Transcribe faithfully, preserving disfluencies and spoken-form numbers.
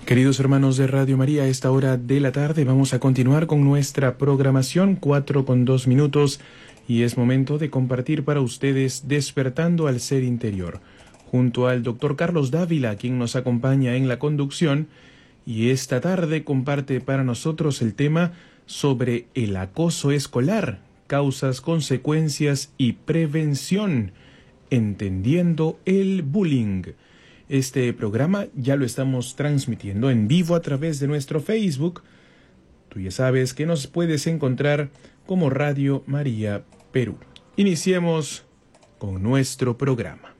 Queridos hermanos de Radio María, a esta hora de la tarde vamos a continuar con nuestra programación, cuatro con dos minutos, y es momento de compartir para ustedes Despertando al Ser Interior, junto al doctor Carlos Dávila, quien nos acompaña en la conducción, y esta tarde comparte para nosotros el tema sobre el acoso escolar, causas, consecuencias y prevención, entendiendo el bullying. Este programa ya lo estamos transmitiendo en vivo a través de nuestro Facebook. Tú ya sabes que nos puedes encontrar como Radio María Perú. Iniciemos con nuestro programa.